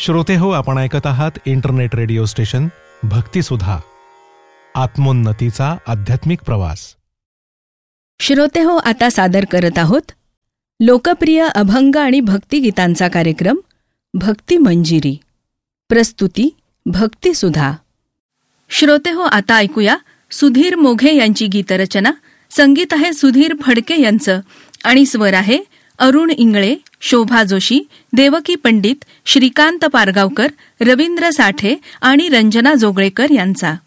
श्रोते हो, आपण ऐकत आहात इंटरनेट रेडिओ स्टेशन भक्तिसुधा, आत्मोन्नतीचा आध्यात्मिक प्रवास. श्रोते हो, आता सादर करत आहोत लोकप्रिय अभंग आणि भक्तिगीतांचा कार्यक्रम भक्ती मंजिरी. प्रस्तुती भक्तिसुधा. श्रोते हो, आता ऐकूया सुधीर मोघे यांची गीतरचना. संगीत आहे सुधीर फडके यांचं आणि स्वर आहे अरुण इंगळे, शोभा जोशी, देवकी पंडित, श्रीकांत पारगावकर, रवींद्र साठे आणि रंजना जोगळेकर यांचा.